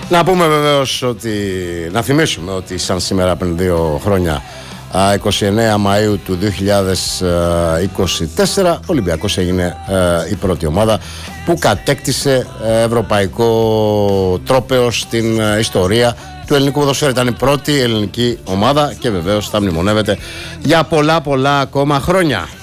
Να πούμε βεβαίως ότι, να θυμίσουμε ότι σαν σήμερα πριν 2 χρόνια, 29 Μαΐου του 2024, ο Ολυμπιακός έγινε η πρώτη ομάδα που κατέκτησε ευρωπαϊκό τρόπαιο στην ιστορία του ελληνικού ποδοσφαίρου. Ήταν η πρώτη ελληνική ομάδα και βεβαίως θα μνημονεύεται για πολλά ακόμα χρόνια.